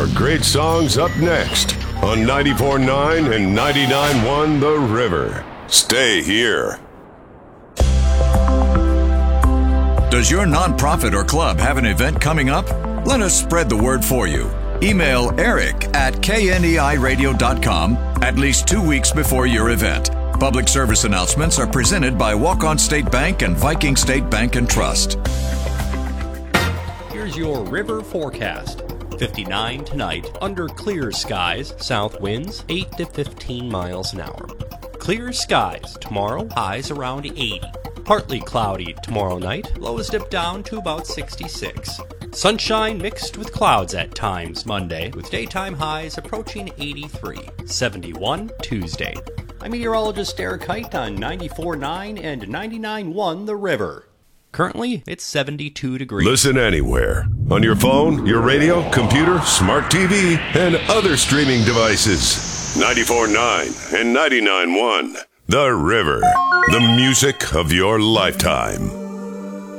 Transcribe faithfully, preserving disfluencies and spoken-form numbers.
more great songs up next on ninety-four point nine and ninety-nine point one The River. Stay here. Does your nonprofit or club have an event coming up? Let us spread the word for you. Email Eric at K N E I radio dot com at least two weeks before your event. Public service announcements are presented by Walk-On State Bank and Viking State Bank and Trust. Here's your river forecast. fifty-nine tonight, under clear skies, south winds eight to fifteen miles an hour. Clear skies tomorrow, highs around eighty. Partly cloudy tomorrow night, lows dip down to about sixty-six. Sunshine mixed with clouds at times Monday, with daytime highs approaching eighty-three. seventy-one Tuesday. I'm meteorologist Eric Height on ninety-four point nine and ninety-nine point one The River. Currently, it's seventy-two degrees. Listen anywhere. On your phone, your radio, computer, smart T V, and other streaming devices. ninety-four point nine and ninety-nine point one The River. The music of your lifetime.